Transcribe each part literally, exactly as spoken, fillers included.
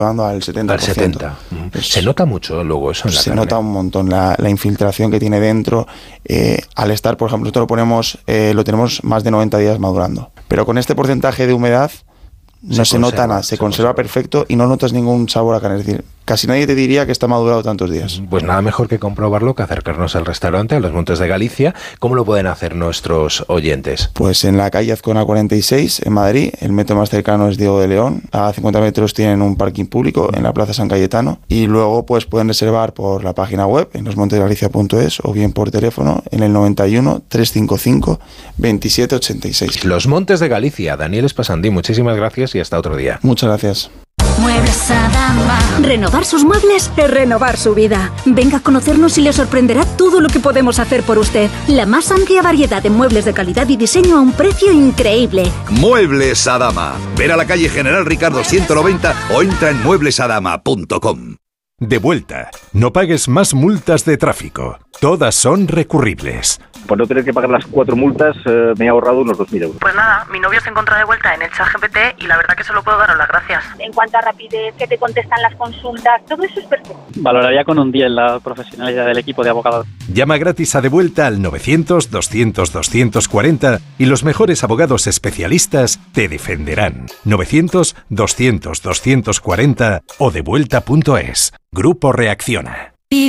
llevando al setenta por ciento. Al setenta. Es, se nota mucho luego eso en la Se carne. nota un montón la, la infiltración que tiene dentro. Eh, al estar, por ejemplo, nosotros lo ponemos, eh, lo tenemos más de noventa días madurando. Pero con este porcentaje de humedad no se, se conserva, nota nada, se, se conserva, conserva perfecto y no notas ningún sabor a carne. Es decir, casi nadie te diría que está madurado tantos días. Pues nada mejor que comprobarlo que acercarnos al restaurante, a los Montes de Galicia. ¿Cómo lo pueden hacer nuestros oyentes? Pues en la calle Azcona cuarenta y seis, en Madrid. El metro más cercano es Diego de León. A cincuenta metros tienen un parking público en la Plaza San Cayetano. Y luego pues pueden reservar por la página web en los montes de galicia punto es o bien por teléfono en el noventa y uno, trescientos cincuenta y cinco, veintisiete ochenta y seis. Los Montes de Galicia. Daniel Espasandí, muchísimas gracias y hasta otro día. Muchas gracias. Muebles Adama. Renovar sus muebles es renovar su vida. Venga a conocernos y le sorprenderá todo lo que podemos hacer por usted. La más amplia variedad de muebles de calidad y diseño a un precio increíble. Muebles Adama. Ven a la calle General Ricardo ciento noventa o entra en muebles adama punto com. De vuelta. No pagues más multas de tráfico. Todas son recurribles. Por no tener que pagar las cuatro multas, eh, me he ahorrado unos dos mil euros. Pues nada, mi novio se encontró de vuelta en el ChatGPT y la verdad que solo puedo daros las gracias. En cuanto a rapidez, que te contestan las consultas, todo eso es perfecto. Valoraría con un diez la profesionalidad del equipo de abogados. Llama gratis a De Vuelta al novecientos, doscientos, doscientos cuarenta y los mejores abogados especialistas te defenderán. novecientos, doscientos, doscientos cuarenta o devuelta punto es. Grupo Reacciona.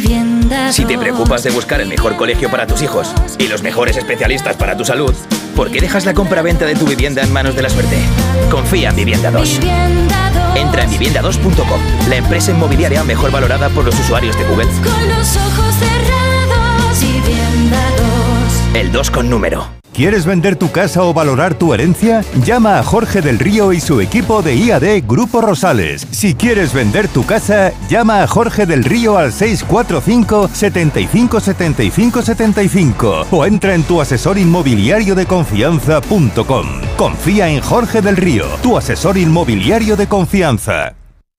Si te preocupas de buscar el mejor colegio para tus hijos y los mejores especialistas para tu salud, ¿por qué dejas la compra-venta de tu vivienda en manos de la suerte? Confía en Vivienda dos. Entra en vivienda dos punto com, la empresa inmobiliaria mejor valorada por los usuarios de Google. Con los ojos cerrados, Vivienda dos. El dos con número. ¿Quieres vender tu casa o valorar tu herencia? Llama a Jorge del Río y su equipo de I A D Grupo Rosales. Si quieres vender tu casa, llama a Jorge del Río al seis cuatro cinco, setenta y cinco, setenta y cinco, setenta y cinco o entra en tu asesor inmobiliario de confianza punto com. Confía en Jorge del Río, tu asesor inmobiliario de confianza.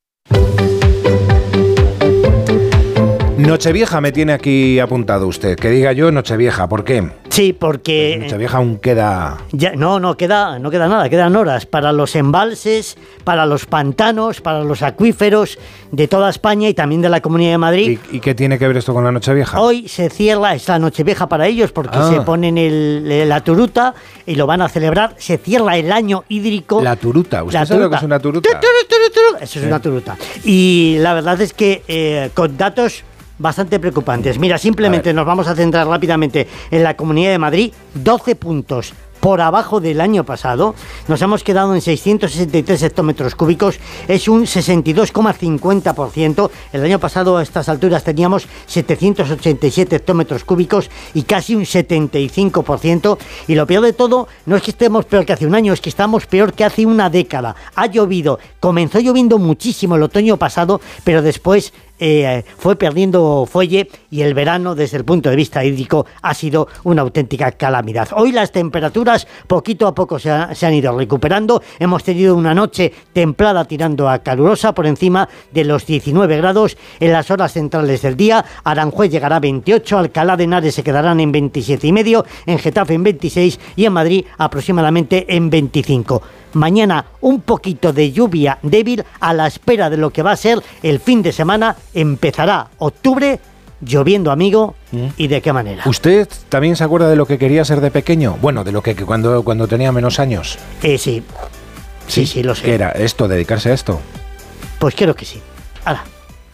Nochevieja me tiene aquí apuntado usted. Que diga yo Nochevieja, ¿por qué? Sí, porque... Pues Nochevieja aún queda... Ya, no, no queda, no queda nada, quedan horas para los embalses, para los pantanos, para los acuíferos de toda España y también de la Comunidad de Madrid. ¿Y, y qué tiene que ver esto con la Nochevieja? Hoy se cierra, es la Nochevieja para ellos porque ah. se ponen el, la turuta y lo van a celebrar. Se cierra el año hídrico. La turuta, ¿usted la sabe turuta. lo que es una turuta? Turu, turu, turu. Eso es sí. una turuta. Y la verdad es que eh, con datos bastante preocupantes. Mira, simplemente nos vamos a centrar rápidamente en la Comunidad de Madrid. doce puntos por abajo del año pasado. Nos hemos quedado en seiscientos sesenta y tres hectómetros cúbicos. Es un sesenta y dos coma cincuenta por ciento. El año pasado a estas alturas teníamos setecientos ochenta y siete hectómetros cúbicos y casi un setenta y cinco por ciento. Y lo peor de todo no es que estemos peor que hace un año, es que estamos peor que hace una década. Ha llovido. Comenzó lloviendo muchísimo el otoño pasado, pero después Eh, fue perdiendo fuelle y el verano desde el punto de vista hídrico ha sido una auténtica calamidad. Hoy las temperaturas poquito a poco se, ha, se han ido recuperando. Hemos tenido una noche templada tirando a calurosa por encima de los diecinueve grados en las horas centrales del día. Aranjuez llegará a veintiocho, Alcalá de Henares se quedarán en veintisiete y medio, en Getafe en veintiséis y en Madrid aproximadamente en veinticinco. Mañana un poquito de lluvia débil a la espera de lo que va a ser el fin de semana. Empezará octubre lloviendo, amigo, ¿Mm? ¿Y de qué manera? ¿Usted también se acuerda de lo que quería ser de pequeño? Bueno, de lo que, que cuando, cuando tenía menos años. Eh, sí. sí, sí, sí, lo sé. ¿Qué era esto, dedicarse a esto? Pues creo que sí. Hala.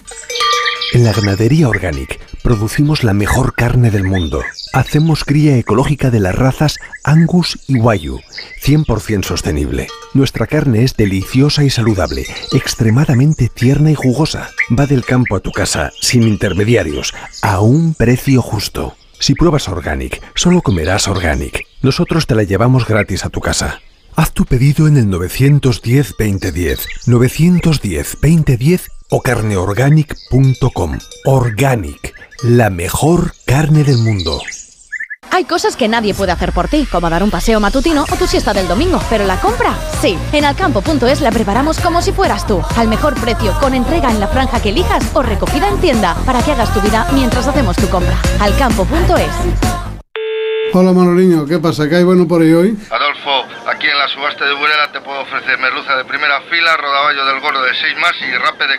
En la Ganadería Organic producimos la mejor carne del mundo. Hacemos cría ecológica de las razas Angus y Wagyu, cien por ciento sostenible. Nuestra carne es deliciosa y saludable, extremadamente tierna y jugosa. Va del campo a tu casa, sin intermediarios, a un precio justo. Si pruebas Organic, solo comerás Organic. Nosotros te la llevamos gratis a tu casa. Haz tu pedido en el nueve uno cero, veinte diez, nueve uno cero, veinte diez o carne organic punto com. Organic, la mejor carne del mundo. Hay cosas que nadie puede hacer por ti, como dar un paseo matutino o tu siesta del domingo, pero la compra, sí. En alcampo punto es la preparamos como si fueras tú, al mejor precio, con entrega en la franja que elijas o recogida en tienda, para que hagas tu vida mientras hacemos tu compra. alcampo punto es. Hola Manoliño, ¿qué pasa? ¿Qué hay bueno por ahí hoy? Adolfo, aquí en la subasta de Burela te puedo ofrecer merluza de primera fila, rodaballo del gordo de seis más y rape de